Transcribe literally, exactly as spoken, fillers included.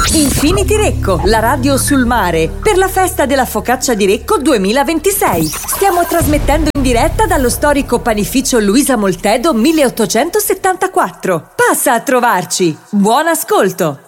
Infinity Recco, la radio sul mare, per la festa della focaccia di Recco duemilaventisei. Stiamo trasmettendo in diretta dallo storico panificio Luisa Moltedo milleottocentosettantaquattro. Passa a trovarci. Buon ascolto!